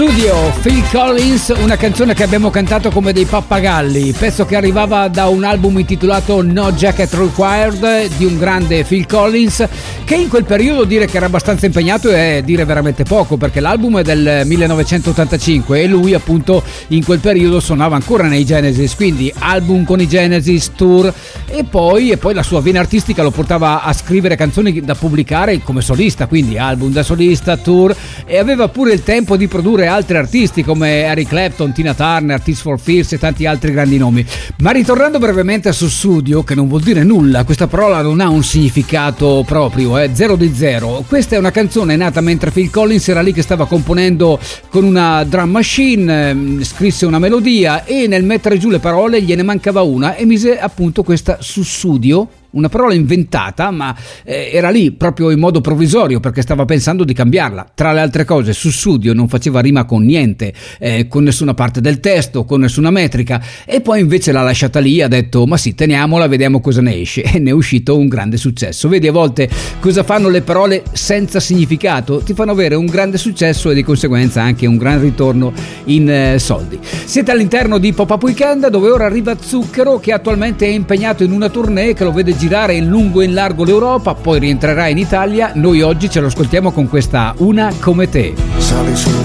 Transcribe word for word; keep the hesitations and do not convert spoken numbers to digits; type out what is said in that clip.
Studio, Phil Collins, una canzone che abbiamo cantato come dei pappagalli, pezzo che arrivava da un album intitolato No Jacket Required di un grande Phil Collins, che in quel periodo dire che era abbastanza impegnato è dire veramente poco, perché l'album è del millenovecentottantacinque e lui appunto in quel periodo suonava ancora nei Genesis, quindi album con i Genesis, tour e poi, e poi la sua vena artistica lo portava a scrivere canzoni da pubblicare come solista, quindi album da solista, tour, e aveva pure il tempo di produrre altri artisti come Eric Clapton, Tina Turner, Tears for Fears e tanti altri grandi nomi. Ma ritornando brevemente a Sussudio, che non vuol dire nulla, questa parola non ha un significato proprio, è eh, zero di zero. Questa è una canzone nata mentre Phil Collins era lì che stava componendo con una drum machine, eh, scrisse una melodia e nel mettere giù le parole gliene mancava una e mise appunto questa Sussudio, una parola inventata, ma eh, era lì proprio in modo provvisorio perché stava pensando di cambiarla. Tra le altre cose, Sussudio non faceva rima con niente, eh, con nessuna parte del testo, con nessuna metrica, e poi invece l'ha lasciata lì, ha detto ma sì, teniamola, vediamo cosa ne esce, e ne è uscito un grande successo. Vedi a volte cosa fanno le parole senza significato? Ti fanno avere un grande successo e di conseguenza anche un gran ritorno in eh, soldi. Siete all'interno di Pop-Up Weekend, dove ora arriva Zucchero, che attualmente è impegnato in una tournée che lo vede girare in lungo e in largo l'Europa, poi rientrerà in Italia. Noi oggi ce lo ascoltiamo con questa Una come te. Sali su